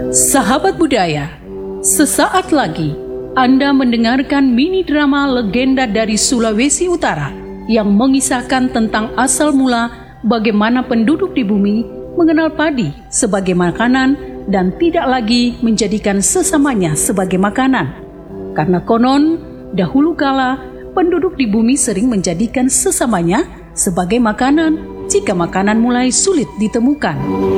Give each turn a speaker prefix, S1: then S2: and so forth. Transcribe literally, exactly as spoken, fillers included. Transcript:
S1: Sahabat budaya, sesaat lagi Anda mendengarkan mini drama legenda dari Sulawesi Utara yang mengisahkan tentang asal mula bagaimana penduduk di bumi mengenal padi sebagai makanan dan tidak lagi menjadikan sesamanya sebagai makanan. Karena konon, dahulu kala penduduk di bumi sering menjadikan sesamanya sebagai makanan jika makanan mulai sulit ditemukan.